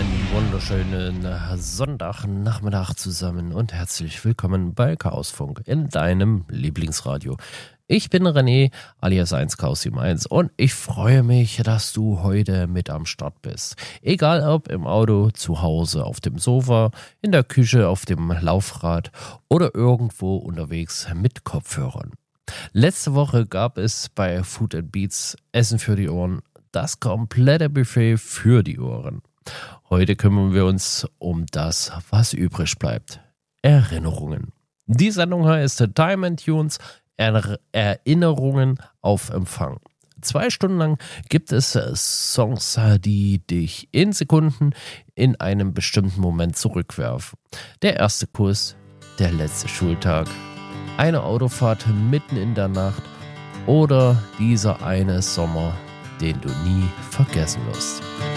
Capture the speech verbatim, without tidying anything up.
einen wunderschönen Sonntagnachmittag zusammen und herzlich willkommen bei Chaosfunk in deinem Lieblingsradio. Ich bin René, alias eins Chaos sieben eins, und ich freue mich, dass du heute mit am Start bist. Egal ob im Auto, zu Hause, auf dem Sofa, in der Küche, auf dem Laufrad oder irgendwo unterwegs mit Kopfhörern. Letzte Woche gab es bei Food and Beats Essen für die Ohren, das komplette Buffet für die Ohren. Heute kümmern wir uns um das, was übrig bleibt. Erinnerungen. Die Sendung heißt Time and Tunes, er- Erinnerungen auf Empfang. Zwei Stunden lang gibt es Songs, die dich in Sekunden in einem bestimmten Moment zurückwerfen. Der erste Kuss, der letzte Schultag, eine Autofahrt mitten in der Nacht oder dieser eine Sommer, den du nie vergessen wirst.